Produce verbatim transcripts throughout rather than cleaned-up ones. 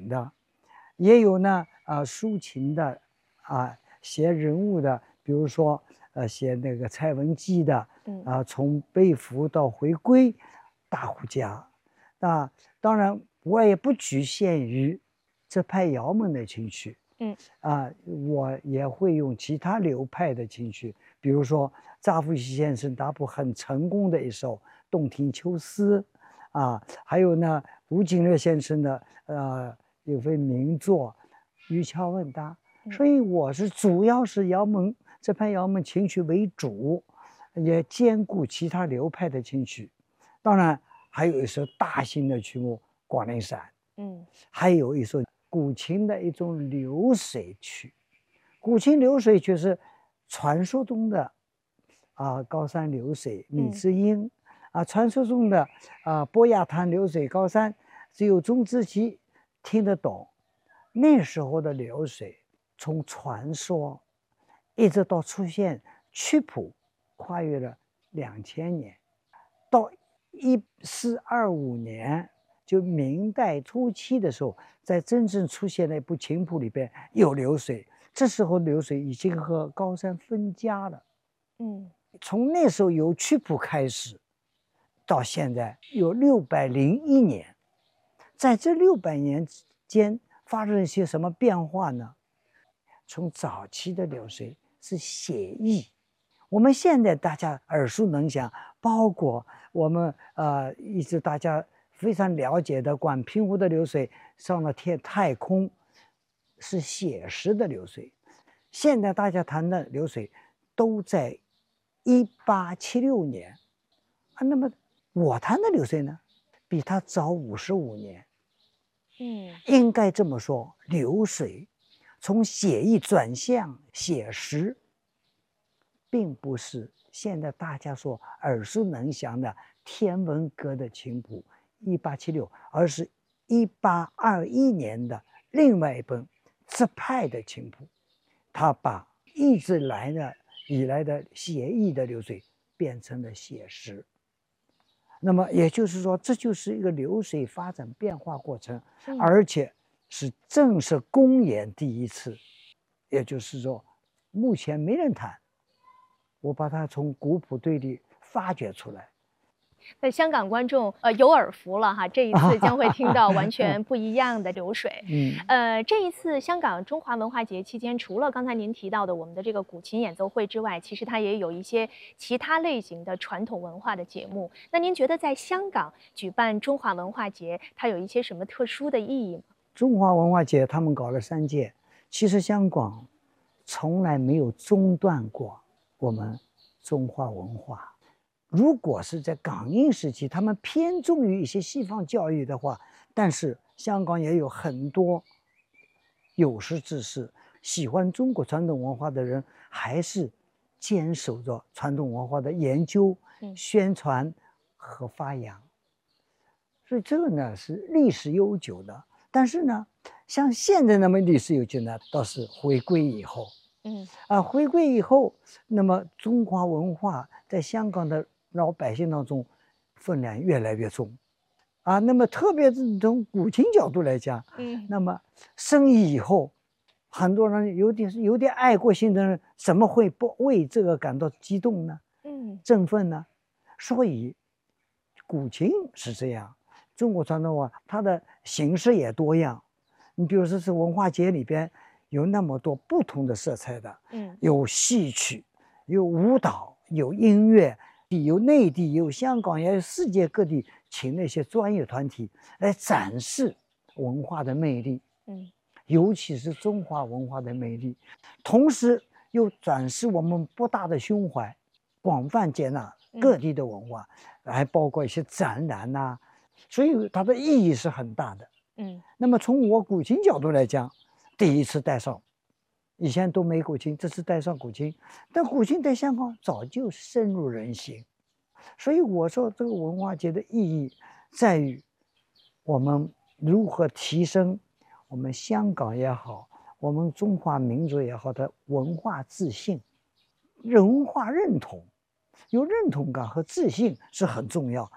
的，也有呢啊、呃、抒情的啊，写人物的，比如说呃写那个蔡文姬的，啊、呃、从被俘到回归，大户家。啊，当然我也不局限于这派窑门的情绪， 嗯啊，我也会用其他流派的情绪，比如说查复西先生他部很成功的一首《洞庭秋思》，啊，还有呢吴景略先生的呃有份名作《渔樵问答》，所以我是主要是窑门这派窑门情绪为主，也兼顾其他流派的情绪，当然。还有一首大型的曲目《广陵散》， 嗯， 还有一首古琴的一种流水曲。古琴流水曲是传说中的啊高山流水米之音，嗯、啊传说中的啊波亚滩流水高山，只有钟之奇听得懂。那时候的流水，从传说一直到出现曲谱，跨越了两千年，到一四二五年，就明代初期的时候，在真正出现的一部琴谱里边有流水，这时候流水已经和高山分家了。 嗯， 从那时候由曲谱开始，到现在有六百零一年，在这六百年间发生了一些什么变化呢？从早期的流水是写意。我们现在大家耳熟能详，包括我们呃一直大家非常了解的管平湖的流水上了天太空，是写实的流水。现在大家谈的流水都在一八七六年啊，那么我谈的流水呢，比他早五十五年。 嗯， 应该这么说，流水从写意转向写实，并不是现在大家所耳熟能详的天文阁的琴谱一八七六，而是一八二一年的另外一本这派的琴谱，他把一直来的以来的写意的流水变成了写实。那么也就是说，这就是一个流水发展变化过程， 嗯、 而且是正式公演第一次，也就是说，目前没人弹。我把它从古谱堆里发掘出来。 那香港观众呃有耳福了哈，这一次将会听到完全不一样的流水。 嗯， 呃，这一次香港中华文化节期间，除了刚才您提到的我们的这个古琴演奏会之外，其实它也有一些其他类型的传统文化的节目。那您觉得在香港举办中华文化节，它有一些什么特殊的意义吗？ 中华文化节他们搞了三届，其实香港从来没有中断过我们中华文化。如果是在港英时期，他们偏重于一些西方教育的话，但是香港也有很多有识之士，喜欢中国传统文化的人，还是坚守着传统文化的研究、宣传和发扬。所以这个呢是历史悠久的。但是呢，像现在那么历史悠久呢，倒是回归以后。 嗯， 啊，回归以后，那么中华文化在香港的老百姓当中分量越来越重，啊，那么特别是从古琴角度来讲， 嗯， 那么生意以后，很多人有点有点爱国心的人，怎么会不为这个感到激动呢？ 嗯， 振奋呢？所以，古琴是这样，中国传统文化它的形式也多样。你比如说是文化节里边。有那么多不同的色彩的， 嗯， 有戏曲，有舞蹈，有音乐，有内地，有香港，也有世界各地请那些专业团体来展示文化的魅力， 嗯， 尤其是中华文化的魅力，同时又展示我们博大的胸怀，广泛接纳各地的文化，嗯、还包括一些展览呐、啊，所以它的意义是很大的。 嗯， 那么从我古琴角度来讲。第一次带上，以前都没古琴，这次带上古琴，但古琴在香港早就深入人心，所以我说这个文化节的意义在于我们如何提升我们香港也好，我们中华民族也好的文化自信、文化认同，有认同感和自信是很重要的。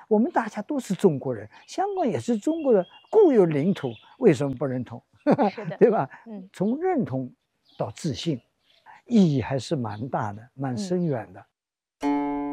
我们大家都是中国人，香港也是中国的固有领土，为什么不认同？ 是的， 对吧？ 嗯， 从认同到自信，意义还是蛮大的，蛮深远的。